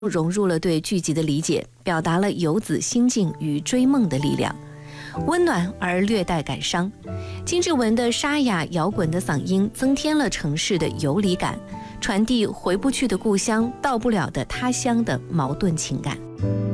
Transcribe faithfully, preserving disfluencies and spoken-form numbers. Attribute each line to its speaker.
Speaker 1: 融入了对剧集的理解，表达了游子心境与追梦的力量，温暖而略带感伤。金志文的沙哑摇滚的嗓音增添了城市的游离感，传递回不去的故乡、到不了的他乡的矛盾情感。